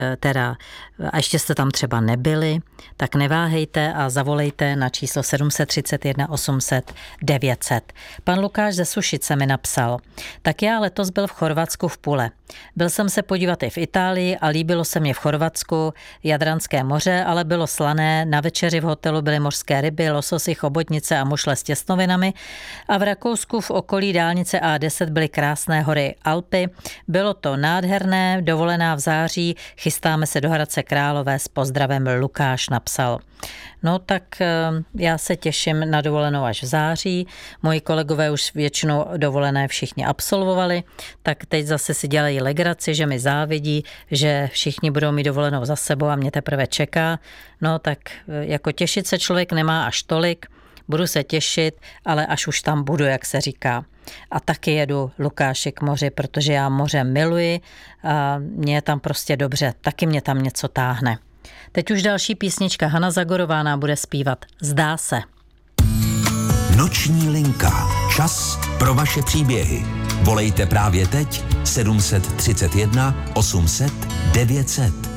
a ještě jste tam třeba nebyli, tak neváhejte a zavolejte na číslo 731 800 900. Pan Lukáš ze Sušice mi napsal: tak já letos byl v Chorvatsku v Pule. Byl jsem se podívat i v Itálii a líbilo se mě v Chorvatsku Jadranské moře, ale bylo slané, na večeři v hotelu byly mořské ryby, lososy, chobotnice a mušle s těsnovinami a v Rakousku v okolí dálnice A10 byly krásné hory Alpy. Bylo to nádherné, dovolená v září, chystáme se do Hradce Králové, s pozdravem Lukáš napsal. No tak já se těším na dovolenou až v září. Moji kolegové už většinou dovolené všichni absolvovali, tak teď zase si dělají legraci, že mi závidí, že všichni budou mít dovolenou za sebou a mě teprve čeká. No tak jako těšit se člověk nemá až tolik, budu se těšit, ale až už tam budu, jak se říká. A taky jedu, Lukáši, k moři, protože já moře miluji a mě je tam prostě dobře, taky mě tam něco táhne. Teď už další písnička, Hana Zagorová bude zpívat Zdá se. Noční linka. Čas pro vaše příběhy. Volejte právě teď 731 800 900.